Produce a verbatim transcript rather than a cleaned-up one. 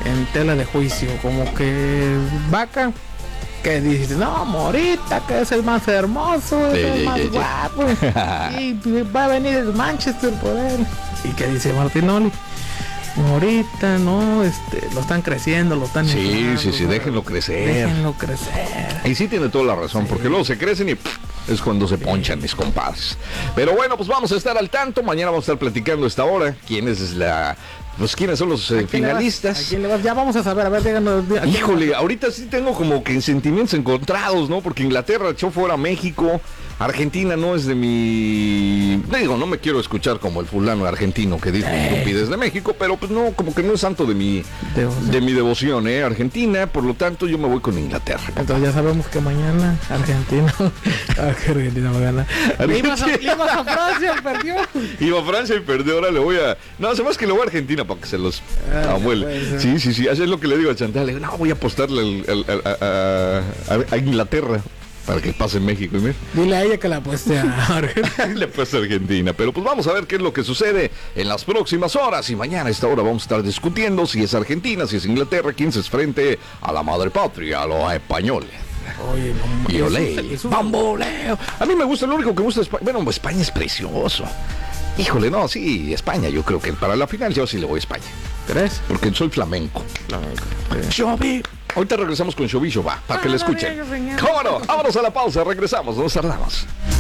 en tela de juicio, como que Vaca, que dice, no, Morita, que es el más hermoso, Sí, es el sí, más sí, sí. guapo, y va a venir el Manchester por él. Y que dice Martinoli, Morita, no, este, lo están creciendo, lo están Sí, inflando, sí, sí, ¿no? déjenlo crecer. Déjenlo crecer. Y sí tiene toda la razón, sí. Porque luego se crecen y pff, es cuando se ponchan, mis compadres. Pero bueno, pues vamos a estar al tanto. Mañana vamos a estar platicando esta hora. ¿Quién es la... Pues quiénes son los eh, finalistas? ¿A quién le vas? Ya vamos a saber, a ver, díganos. Híjole, ahorita sí tengo como que sentimientos encontrados, ¿no? Porque Inglaterra echó fuera a México. Argentina no es de mi... Digo, no me quiero escuchar como el fulano argentino que dice eh. estupidez de México, pero pues no, como que no es santo de mi devoción. de mi devoción, ¿eh? Argentina, por lo tanto yo me voy con Inglaterra. Entonces ya sabemos que mañana Argentina... Argentina va a ganar. Le ibas a, ibas a Francia y perdió. Iba a Francia y perdió, ahora le voy a... No, se más que le voy a Argentina para que se los ah, abuele. Sí, sí, sí, así es lo que le digo a Chantal. Le digo, no, voy a apostarle al, al, al, a, a, a Inglaterra. Para que pase en México. ¿Sí? Dile a ella que la apueste a Argentina. Le apueste a Argentina. Pero pues vamos a ver qué es lo que sucede en las próximas horas. Y mañana a esta hora vamos a estar discutiendo si es Argentina, si es Inglaterra, quién se enfrente a la madre patria, a los españoles. Oye, no, y olé, bamboleo. A mí me gusta, lo único que me gusta es España. Bueno, España es precioso. Híjole, no, sí, España. Yo creo que para la final yo sí le voy a España. ¿Crees? Porque soy flamenco. Flamenco. Xovi. Ahorita regresamos con Xovi, va, para que le escuchen. ¿Cómo no? Vámonos a la pausa, regresamos, nos tardamos.